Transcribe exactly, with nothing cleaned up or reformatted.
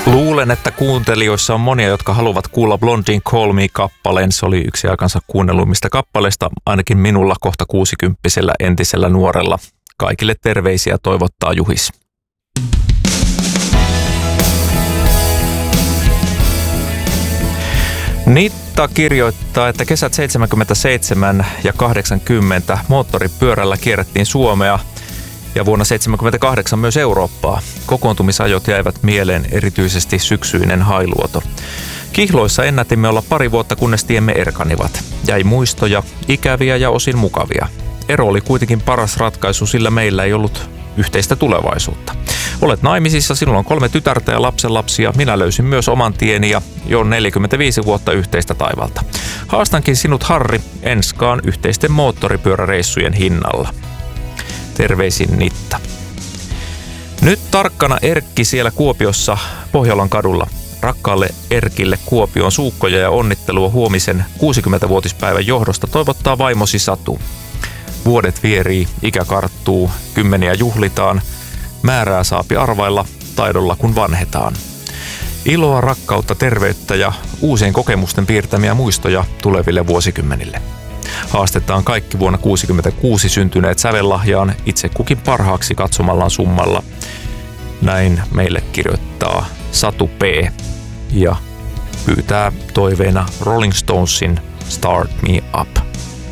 Luulen, että kuuntelijoissa on monia, jotka haluavat kuulla Blondin Call Me-kappaleen. Se oli yksi aikansa kuunnelluimmista kappaleista, ainakin minulla kohta kuusikymppisellä entisellä nuorella. Kaikille terveisiä toivottaa Juhis. Nitta kirjoittaa, että kesät seitsemänkymmentäseitsemän ja kahdeksankymmentä moottoripyörällä kierrettiin Suomea ja vuonna seitsemänkymmentäkahdeksan myös Eurooppaa. Kokoontumisajot jäivät mieleen, erityisesti syksyinen Hailuoto. Kihloissa ennätimme olla pari vuotta, kunnes tiemme erkanivat. Jäi muistoja, ikäviä ja osin mukavia. Ero oli kuitenkin paras ratkaisu, sillä meillä ei ollut yhteistä tulevaisuutta. Olet naimisissa, sinulla on kolme tytärtä ja lapsenlapsia. Minä löysin myös oman tieni ja jo neljäkymmentäviisi vuotta yhteistä taivalta. Haastankin sinut, Harri, enskaan yhteisten moottoripyöräreissujen hinnalla. Terveisin Nitta. Nyt tarkkana Erkki siellä Kuopiossa Pohjolan kadulla. Rakkaalle Erkille Kuopion suukkoja ja onnittelua huomisen kuusikymmentävuotispäivän johdosta toivottaa vaimosi Satu. Vuodet vierii, ikä karttuu, kymmeniä juhlitaan, määrää saapi arvailla taidolla kun vanhetaan. Iloa, rakkautta, terveyttä ja uusien kokemusten piirtämiä muistoja tuleville vuosikymmenille. Haastetaan kaikki vuonna kuusikymmentäkuusi syntyneet sävellahjaan itse kukin parhaaksi katsomallaan summalla. Näin meille kirjoittaa Satu P. ja pyytää toiveena Rolling Stonesin Start Me Up.